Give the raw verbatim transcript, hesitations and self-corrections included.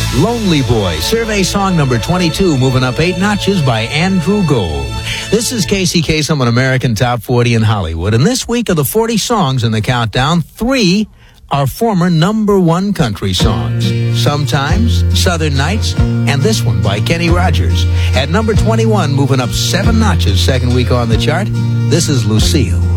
Lonely Boy, survey song number twenty-two, moving up eight notches by Andrew Gold. This is Casey Kasem on American Top forty in Hollywood. And this week of the forty songs in the countdown, three are former number one country songs. Sometimes, Southern Nights, and this one by Kenny Rogers. At number twenty-one, moving up seven notches, second week on the chart, this is Lucille.